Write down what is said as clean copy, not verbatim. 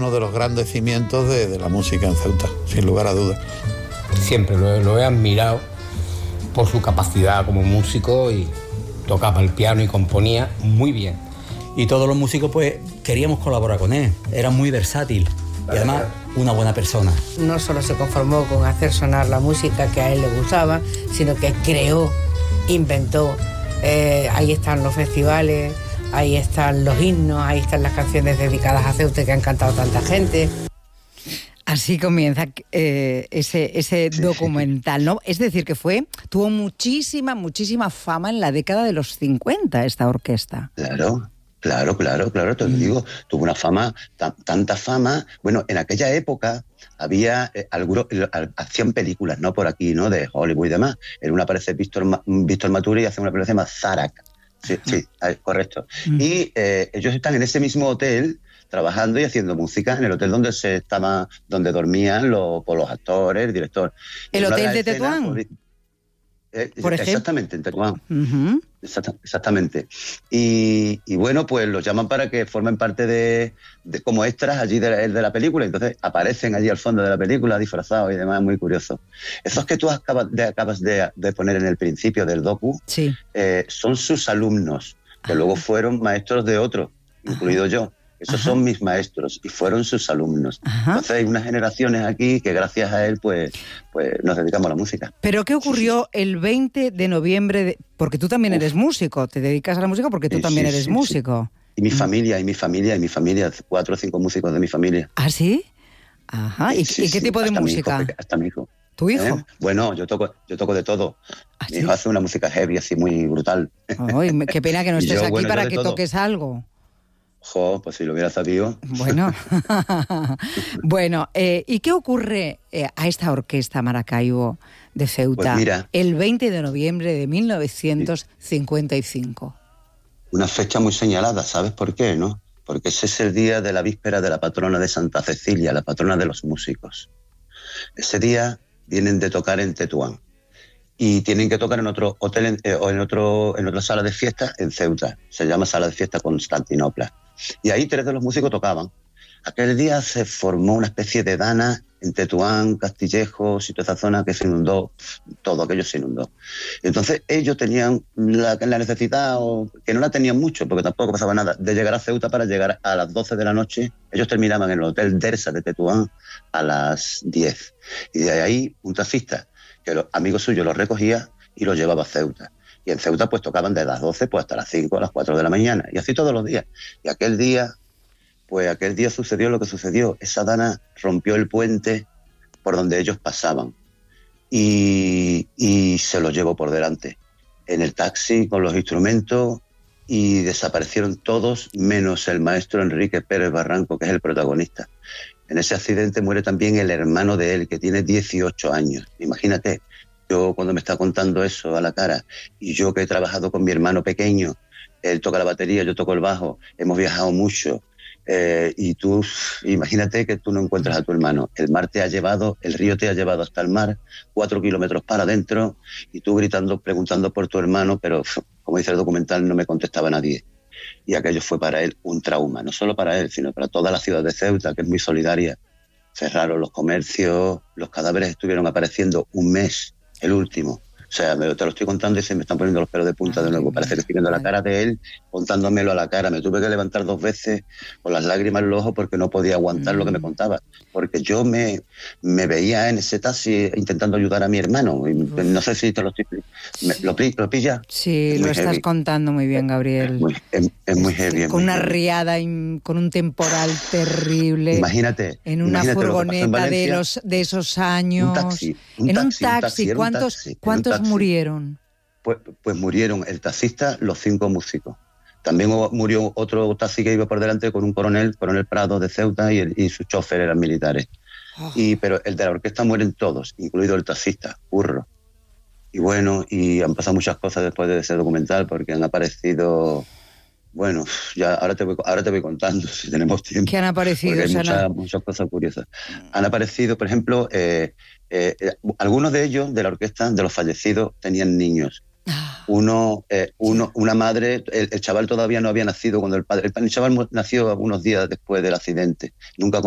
uno de los grandes cimientos de la música en Ceuta, sin lugar a dudas. Siempre lo he admirado por su capacidad como músico, y tocaba el piano y componía muy bien. Y todos los músicos pues queríamos colaborar con él, era muy versátil y además una buena persona. No solo se conformó con hacer sonar la música que a él le gustaba, sino que creó, inventó. Ahí están los festivales, ahí están los himnos, ahí están las canciones dedicadas a Ceuta que han cantado tanta gente. Así comienza ese documental, ¿no? Es decir, que tuvo muchísima fama en la década de los 50 esta orquesta. Claro, te lo digo, tuvo una fama, tanta fama. Bueno, en aquella época había hacían películas, ¿no? Por aquí, ¿no? De Hollywood y demás. En una aparece Víctor Maturi y hace una película que se llama Zarak. Sí, correcto. Y ellos están en ese mismo hotel trabajando y haciendo música, en el hotel donde dormían los actores, el director. ¿El hotel de Tetuán? Por ejemplo. Exactamente, en Tetuán. Uh-huh. Exactamente. Y bueno, pues los llaman para que formen parte de como extras allí de la película. Entonces aparecen allí al fondo de la película disfrazados y demás, muy curioso. Esos que tú acabas de poner en el principio del docu, sí, son sus alumnos, que luego fueron maestros de otros, incluido yo. Esos son mis maestros y fueron sus alumnos. Entonces hay unas generaciones aquí que gracias a él pues nos dedicamos a la música. ¿Pero qué ocurrió el 20 de noviembre? Porque tú también eres músico, te dedicas a la música porque tú también eres músico. Sí. Y mi familia, 4 o 5 músicos de mi familia. ¿Ah, sí? Ajá. ¿Y qué tipo de música? Hasta mi hijo. ¿Tu hijo? Bueno, yo toco de todo. Mi hijo hace una música heavy, así muy brutal. Ay, qué pena que no estés aquí para que toques algo. Pues si lo hubiera sabido. Bueno, ¿y qué ocurre a esta orquesta Maracaibo de Ceuta el 20 de noviembre de 1955? Una fecha muy señalada, ¿sabes por qué, no? Porque ese es el día de la víspera de la patrona de Santa Cecilia, la patrona de los músicos. Ese día vienen de tocar en Tetuán y tienen que tocar en otro hotel o en otra sala de fiesta en Ceuta. Se llama Sala de Fiesta Constantinopla. Y ahí 3 de los músicos tocaban. Aquel día se formó una especie de dana en Tetuán, Castillejos y toda esa zona que se inundó, todo aquello se inundó. Entonces ellos tenían la necesidad, o que no la tenían mucho, porque tampoco pasaba nada, de llegar a Ceuta para llegar a las 12 de la noche. Ellos terminaban en el Hotel Dersa de Tetuán a las 10. Y de ahí un taxista, que los amigos suyos los recogía y los llevaba a Ceuta. Y en Ceuta pues tocaban de las 12 pues hasta las 5, a las 4 de la mañana. Y así todos los días. Y aquel día sucedió lo que sucedió. Esa dana rompió el puente por donde ellos pasaban. Y se los llevó por delante. En el taxi con los instrumentos, y desaparecieron todos menos el maestro Enrique Pérez Barranco, que es el protagonista. En ese accidente muere también el hermano de él, que tiene 18 años. Imagínate. Yo cuando me está contando eso a la cara, y yo que he trabajado con mi hermano pequeño, él toca la batería, yo toco el bajo, hemos viajado mucho, y tú, imagínate que tú no encuentras a tu hermano, el río te ha llevado hasta el mar, 4 kilómetros para adentro, y tú gritando, preguntando por tu hermano, pero como dice el documental, no me contestaba nadie. Y aquello fue para él un trauma, no solo para él, sino para toda la ciudad de Ceuta, que es muy solidaria. Cerraron los comercios, los cadáveres estuvieron apareciendo un mes. El último. O sea, te lo estoy contando y se me están poniendo los pelos de punta de nuevo. Parece que estoy viendo la cara de él, contándomelo a la cara. Me tuve que levantar 2 veces con las lágrimas en los ojos porque no podía aguantar lo que me contaba. Porque yo me veía en ese taxi intentando ayudar a mi hermano. Y no sé si te lo estoy... ¿Lo pillas? Sí, lo estás contando muy bien, Gabriel. Es muy heavy. Con una riada, con un temporal terrible. Imagínate. En una furgoneta de esos años. Un taxi. ¿Cuántos murieron? Pues murieron el taxista, los 5 músicos. También murió otro taxi que iba por delante con un coronel Prado de Ceuta, y su chofer eran militares. Pero el de la orquesta mueren todos, incluido el taxista, Curro. Y bueno, y han pasado muchas cosas después de ese documental, porque han aparecido... Bueno, ya ahora te voy contando, si tenemos tiempo. ¿Qué han aparecido? Hay muchas cosas curiosas. Han aparecido, por ejemplo, algunos de ellos, de la orquesta, de los fallecidos, tenían niños. Una madre, el chaval todavía no había nacido cuando el chaval nació algunos días después del accidente. Nunca